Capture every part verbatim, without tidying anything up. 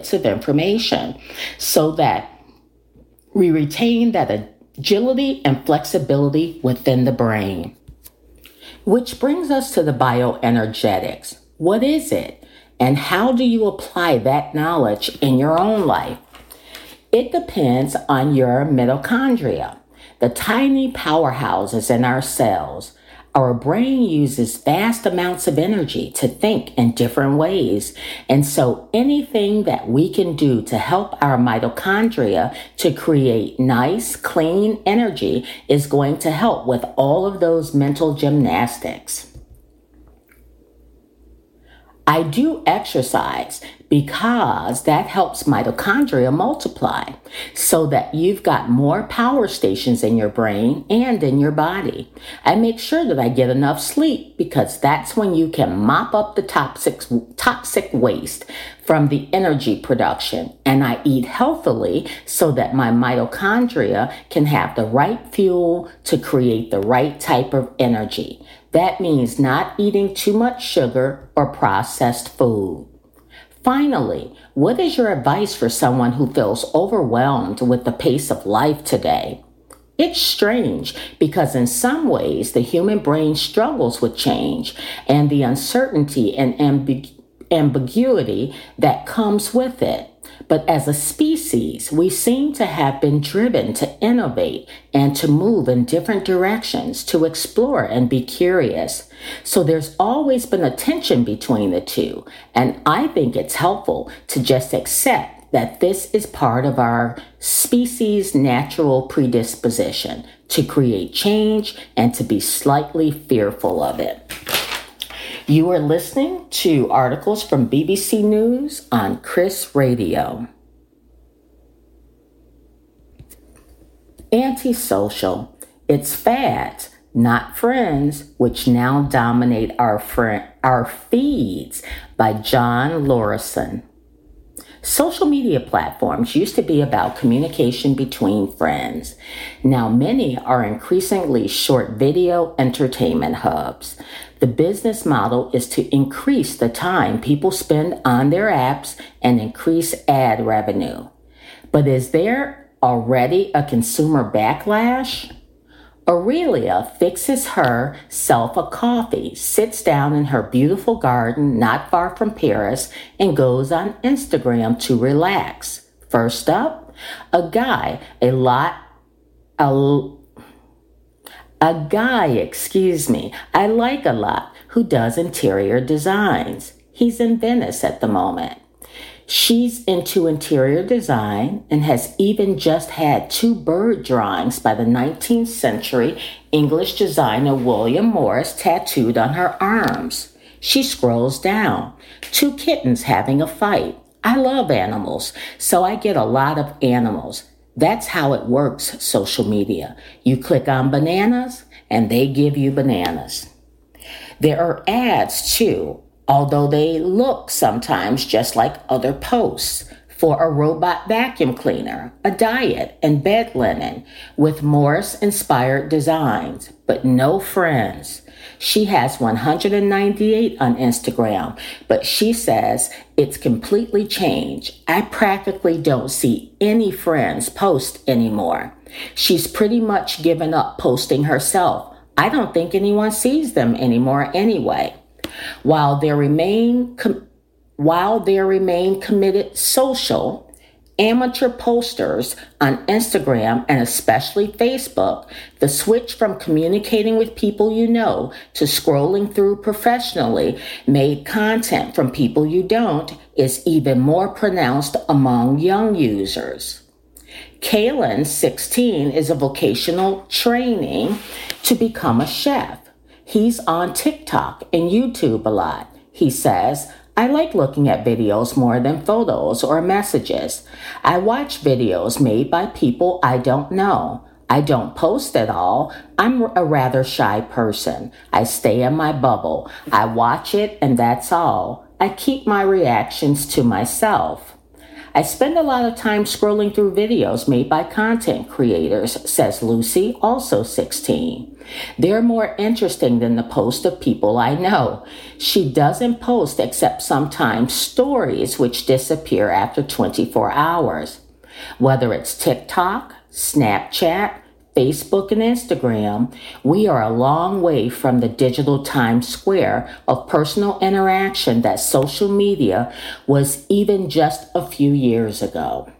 of information so that we retain that agility and flexibility within the brain. Which brings us to the bioenergetics. What is it? And how do you apply that knowledge in your own life? It depends on your mitochondria, the tiny powerhouses in our cells. Our brain uses vast amounts of energy to think in different ways. And so anything that we can do to help our mitochondria to create nice, clean energy is going to help with all of those mental gymnastics. I do exercise because that helps mitochondria multiply so that you've got more power stations in your brain and in your body. I make sure that I get enough sleep because that's when you can mop up the toxic, toxic waste from the energy production. And I eat healthily so that my mitochondria can have the right fuel to create the right type of energy. That means not eating too much sugar or processed food. Finally, what is your advice for someone who feels overwhelmed with the pace of life today? It's strange because in some ways the human brain struggles with change and the uncertainty and ambig- ambiguity that comes with it. But as a species, we seem to have been driven to innovate and to move in different directions, to explore and be curious. So there's always been a tension between the two. And I think it's helpful to just accept that this is part of our species' natural predisposition to create change and to be slightly fearful of it. You are listening to articles from B B C News on Chris Radio. Antisocial. It's fads, not friends, which now dominate our friend, our feeds, by John Lorison. Social media platforms used to be about communication between friends. Now many are increasingly short video entertainment hubs. The business model is to increase the time people spend on their apps and increase ad revenue. But is there already a consumer backlash? Aurelia fixes herself a coffee, sits down in her beautiful garden not far from Paris, and goes on Instagram to relax. First up, a guy, a lot, a A guy, excuse me, I like a lot, who does interior designs. He's in Venice at the moment. She's into interior design and has even just had two bird drawings by the nineteenth century English designer William Morris tattooed on her arms. She scrolls down. Two kittens having a fight. I love animals, so I get a lot of animals. That's how it works, social media. You click on bananas, and they give you bananas. There are ads, too, although they look sometimes just like other posts, for a robot vacuum cleaner, a diet, and bed linen with Morris-inspired designs, but no friends. She has one hundred ninety-eight on Instagram, but she says it's completely changed. I practically don't see any friends post anymore. She's pretty much given up posting herself. I don't think anyone sees them anymore anyway. While there remain com- while there remain committed social amateur posters on Instagram and especially Facebook, the switch from communicating with people you know to scrolling through professionally made content from people you don't is even more pronounced among young users. Kaylin, sixteen, is a vocational training to become a chef. He's on TikTok and YouTube a lot. He says, I like looking at videos more than photos or messages. I watch videos made by people I don't know. I don't post at all. I'm a rather shy person. I stay in my bubble. I watch it and that's all. I keep my reactions to myself. I spend a lot of time scrolling through videos made by content creators, says Lucy, also sixteen. They're more interesting than the posts of people I know. She doesn't post except sometimes stories which disappear after twenty-four hours. Whether it's TikTok, Snapchat, Facebook, and Instagram, we are a long way from the digital Times Square of personal interaction that social media was even just a few years ago.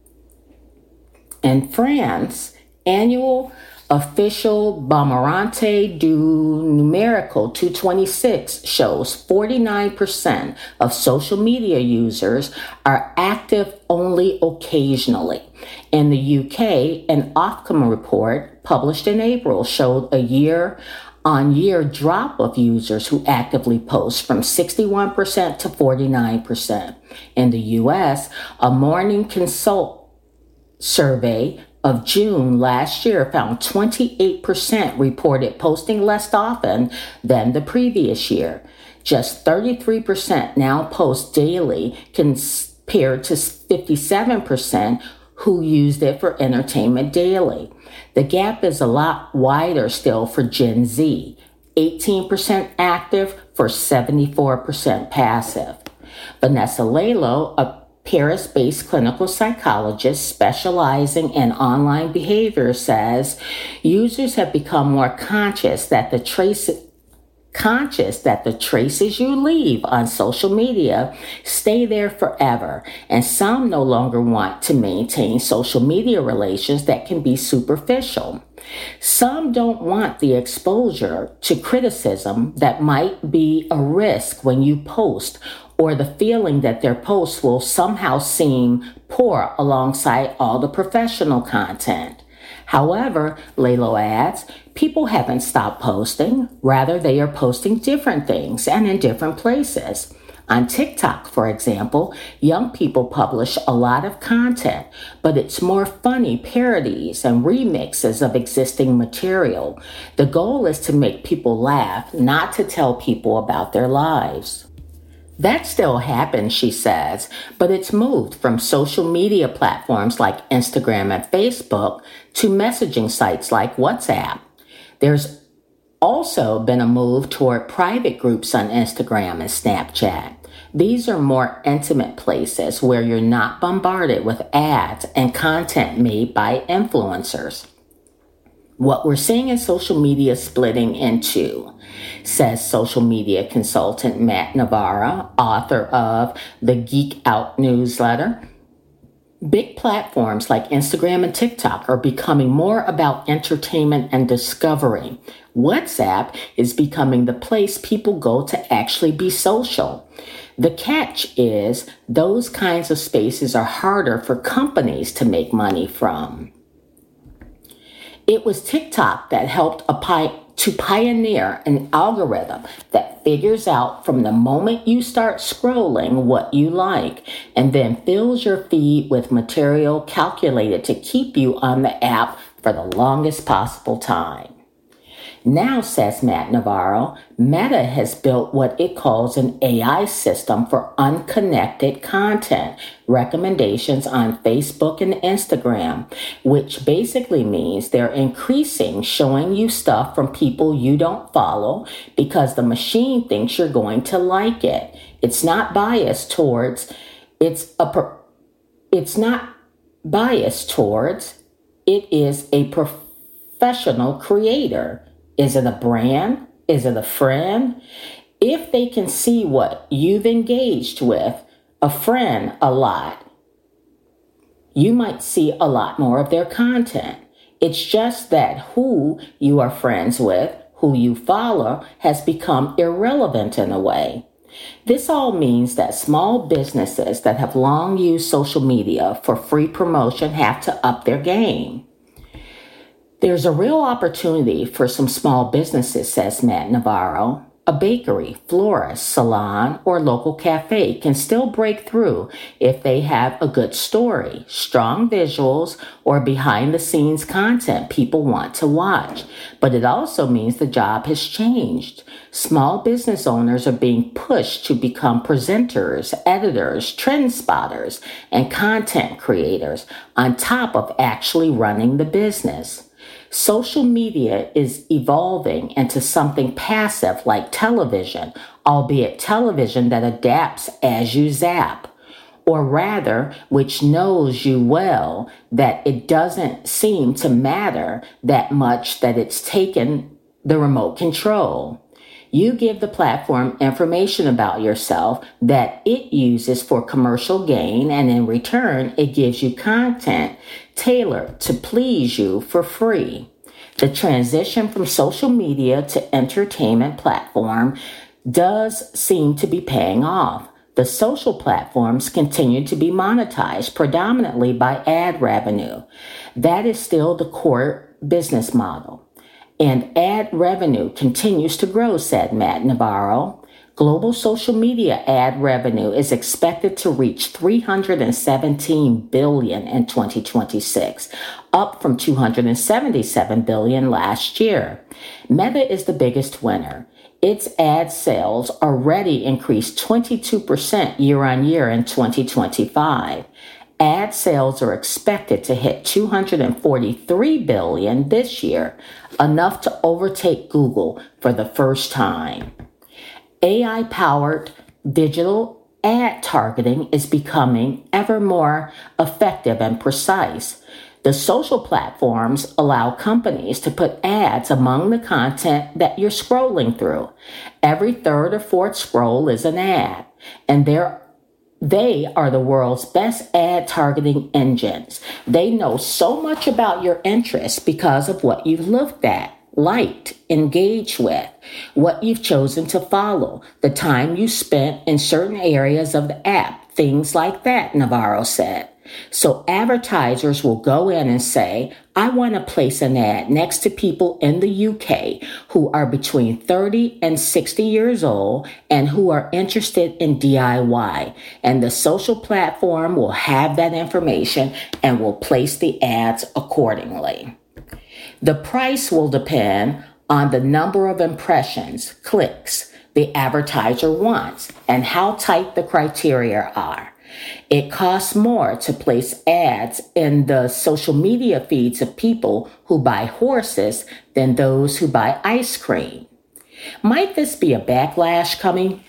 In France, annual official Barométre du Numérique two twenty-six shows forty-nine percent of social media users are active only occasionally. In the U K, an Ofcom report published in April showed a year-on-year drop of users who actively post from sixty-one percent to forty-nine percent. In the U S, a Morning Consult survey of June last year found twenty-eight percent reported posting less often than the previous year. Just thirty-three percent now post daily compared to fifty-seven percent who used it for entertainment daily. The gap is a lot wider still for Gen Z, eighteen percent active for seventy-four percent passive. Vanessa Lalo, a Paris-based clinical psychologist specializing in online behavior, says users have become more conscious that the trace conscious that the traces you leave on social media stay there forever, and some no longer want to maintain social media relations that can be superficial. Some don't want the exposure to criticism that might be a risk when you post, or the feeling that their posts will somehow seem poor alongside all the professional content. However, Lalo adds, people haven't stopped posting. Rather, they are posting different things and in different places. On TikTok, for example, young people publish a lot of content, but it's more funny parodies and remixes of existing material. The goal is to make people laugh, not to tell people about their lives. That still happens, she says, but it's moved from social media platforms like Instagram and Facebook to messaging sites like WhatsApp. There's also been a move toward private groups on Instagram and Snapchat. These are more intimate places where you're not bombarded with ads and content made by influencers. What we're seeing in social media splitting in two, says social media consultant Matt Navarra, author of the Geek Out newsletter. Big platforms like Instagram and TikTok are becoming more about entertainment and discovery. WhatsApp is becoming the place people go to actually be social. The catch is those kinds of spaces are harder for companies to make money from. It was TikTok that helped a pi- to pioneer an algorithm that figures out from the moment you start scrolling what you like and then fills your feed with material calculated to keep you on the app for the longest possible time. Now, says Matt Navarro, Meta has built what it calls an A I system for unconnected content recommendations on Facebook and Instagram, which basically means they're increasing showing you stuff from people you don't follow because the machine thinks you're going to like it. It's not biased towards, it's a, it's not biased towards, it is a professional creator. Is it a brand? Is it a friend? If they can see what you've engaged with, a friend, a lot, you might see a lot more of their content. It's just that who you are friends with, who you follow, has become irrelevant in a way. This all means that small businesses that have long used social media for free promotion have to up their game. There's a real opportunity for some small businesses, says Matt Navarro. A bakery, florist, salon, or local cafe can still break through if they have a good story, strong visuals, or behind-the-scenes content people want to watch. But it also means the job has changed. Small business owners are being pushed to become presenters, editors, trend spotters, and content creators on top of actually running the business. Social media is evolving into something passive like television, albeit television that adapts as you zap, or rather, which knows you well that it doesn't seem to matter that much that it's taken the remote control. You give the platform information about yourself that it uses for commercial gain, and in return, it gives you content tailored to please you for free. The transition from social media to entertainment platform does seem to be paying off. The social platforms continue to be monetized predominantly by ad revenue. That is still the core business model. And ad revenue continues to grow, said Matt Navarro. Global social media ad revenue is expected to reach three hundred seventeen billion dollars in twenty twenty-six, up from two hundred seventy-seven billion dollars last year. Meta is the biggest winner. Its ad sales already increased twenty-two percent year on year in twenty twenty-five. Ad sales are expected to hit two hundred forty-three billion dollars this year, enough to overtake Google for the first time. A I-powered digital ad targeting is becoming ever more effective and precise. The social platforms allow companies to put ads among the content that you're scrolling through. Every third or fourth scroll is an ad, and they're They are the world's best ad targeting engines. They know so much about your interests because of what you've looked at, liked, engaged with, what you've chosen to follow, the time you spent in certain areas of the app, things like that, Navarro said. So advertisers will go in and say, I want to place an ad next to people in the U K who are between thirty and sixty years old and who are interested in D I Y. And the social platform will have that information and will place the ads accordingly. The price will depend on the number of impressions, clicks the advertiser wants and how tight the criteria are. It costs more to place ads in the social media feeds of people who buy horses than those who buy ice cream. Might this be a backlash coming?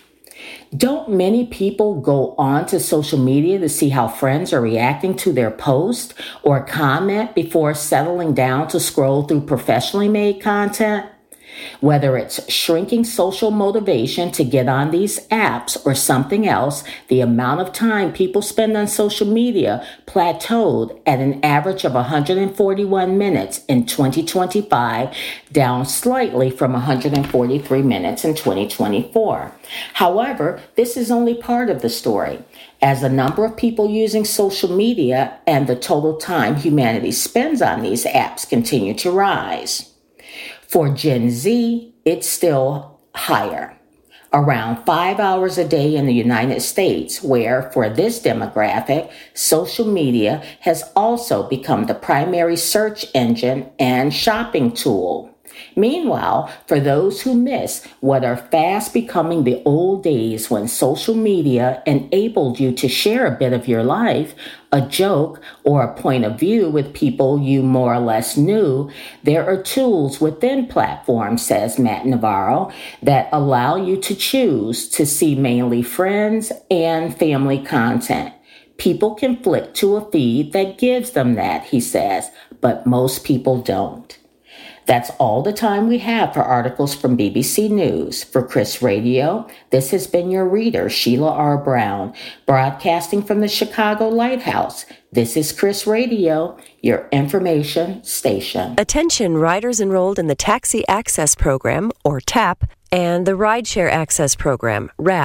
Don't many people go on to social media to see how friends are reacting to their post or comment before settling down to scroll through professionally made content? Whether it's shrinking social motivation to get on these apps or something else, the amount of time people spend on social media plateaued at an average of one hundred forty-one minutes in twenty twenty-five, down slightly from one hundred forty-three minutes in twenty twenty-four. However, this is only part of the story. As the number of people using social media and the total time humanity spends on these apps continue to rise. For Gen Z, it's still higher, around five hours a day in the United States, where for this demographic, social media has also become the primary search engine and shopping tool. Meanwhile, for those who miss what are fast becoming the old days when social media enabled you to share a bit of your life, a joke, or a point of view with people you more or less knew, there are tools within platforms, says Matt Navarro, that allow you to choose to see mainly friends and family content. People can flick to a feed that gives them that, he says, but most people don't. That's all the time we have for articles from B B C News. For Chris Radio, this has been your reader, Sheila R. Brown, broadcasting from the Chicago Lighthouse. This is Chris Radio, your information station. Attention riders enrolled in the Taxi Access Program, or TAP, and the Rideshare Access Program, RAP.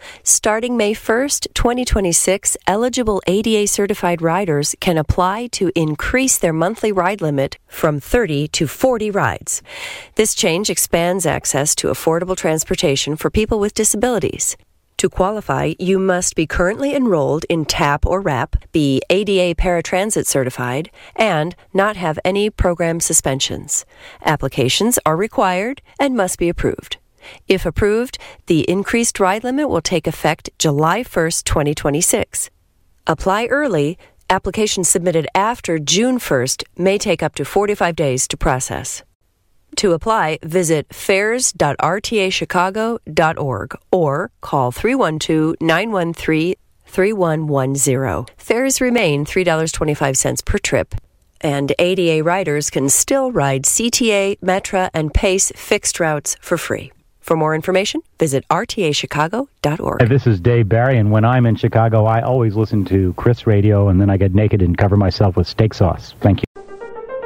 Starting May first, twenty twenty-six, eligible A D A-certified riders can apply to increase their monthly ride limit from thirty to forty rides. This change expands access to affordable transportation for people with disabilities. To qualify, you must be currently enrolled in TAP or RAP, be A D A paratransit certified, and not have any program suspensions. Applications are required and must be approved. If approved, the increased ride limit will take effect July first, twenty twenty-six. Apply early. Applications submitted after June first may take up to forty-five days to process. To apply, visit fares dot r t a chicago dot org or call three one two, nine one three, three one one zero. Fares remain three dollars and twenty-five cents per trip, and A D A riders can still ride C T A, Metra, and PACE fixed routes for free. For more information, visit r t a chicago dot org. Hey, this is Dave Barry, and when I'm in Chicago, I always listen to Chris Radio, and then I get naked and cover myself with steak sauce. Thank you.